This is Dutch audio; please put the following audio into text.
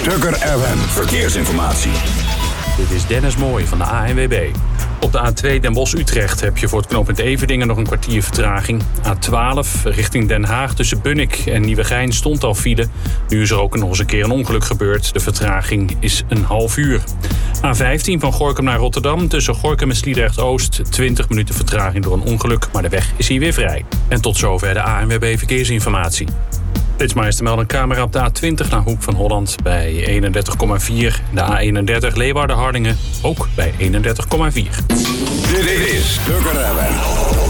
Stukker FM. Verkeersinformatie. Dit is Dennis Mooij van de ANWB. Op de A2 Den Bosch-Utrecht heb je voor het knooppunt Everdingen nog een kwartier vertraging. A12 richting Den Haag tussen Bunnik en Nieuwegein stond al file. Nu is er ook nog eens een keer een ongeluk gebeurd. De vertraging is een half uur. A15 van Gorinchem naar Rotterdam tussen Gorinchem en Sliedrecht-Oost. 20 minuten vertraging door een ongeluk, maar de weg is hier weer vrij. En tot zover de ANWB Verkeersinformatie. Dit is maar eens te melden, een camera op de A20 naar Hoek van Holland bij 31,4. De A31 Leeuwarden-Harlingen ook bij 31,4. Dit is Stukker FM.